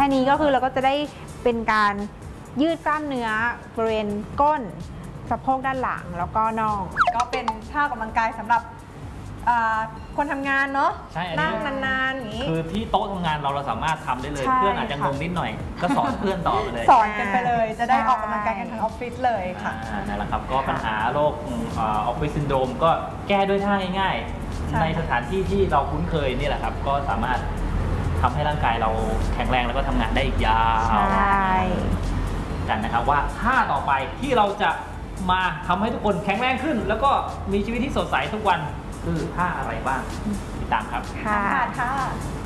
ค่นี้ก็คือเราก็จะได้เป็นการยืดกล้ามเนื้อบริเวณก้นสะโพกด้านหลังแล้วก็น่องก็เป็นท่าออกกำลังกายสำหรับคนทำงานเนาะใช่นั่งนานๆอย่างนี้คือที่โต๊ะทำงานเราสามารถทำได้เลยใช่เพื่อนอาจจะงงนิดหน่อย ก็สอนเพื่อนต่อไปเลยสอนกันไปเลยจะได้ใช่ออกกำลังกายกันทั้งออฟฟิศเลยค่ะนั่นแหละครับก็ปัญหาโรคออฟฟิศซินโดรมก็แก้ด้วยท่าง่ายใช่ๆในสถานที่ที่เราคุ้นเคยนี่แหละครับก็สามารถทำให้ร่างกายเราแข็งแรงแล้วก็ทำงานได้อีกยาวใช่กันนะครับว่าท่าต่อไปที่เราจะมาทำให้ทุกคนแข็งแรงขึ้น แล้วก็มีชีวิตที่สดใสทุกวันคือท่าอะไรบ้างติดตามครับค่ะค่ะ